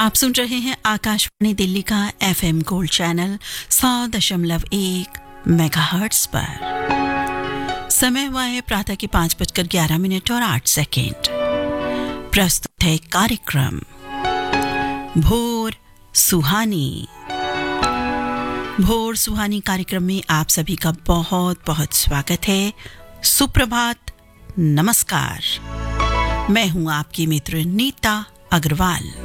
आप सुन रहे हैं आकाशवाणी दिल्ली का एफएम गोल्ड चैनल 100.1 मेगाहर्ट्ज पर। समय हुआ है प्रातः के 5:11 और 8 सेकेंड। प्रस्तुत है कार्यक्रम भोर सुहानी। भोर सुहानी कार्यक्रम में आप सभी का बहुत बहुत स्वागत है। सुप्रभात, नमस्कार। मैं हूं आपकी मित्र नीता अग्रवाल।